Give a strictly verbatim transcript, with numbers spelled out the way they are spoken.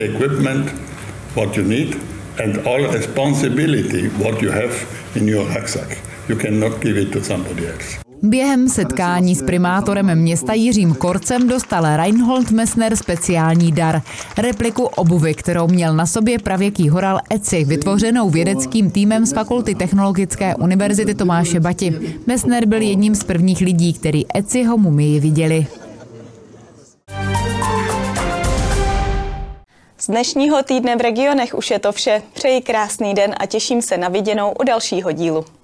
Equipment, what you need, and all responsibility, what you have in your rucksack. You cannot give it to somebody else. Během setkání s primátorem města Jiřím Korcem dostal Reinhold Messner speciální dar. Repliku obuvy, kterou měl na sobě pravěký horal Eci, vytvořenou vědeckým týmem z Fakulty Technologické univerzity Tomáše Bati. Messner byl jedním z prvních lidí, který Eciho mumii viděli. Z dnešního týdne v regionech už je to vše. Přeji krásný den a těším se na viděnou u dalšího dílu.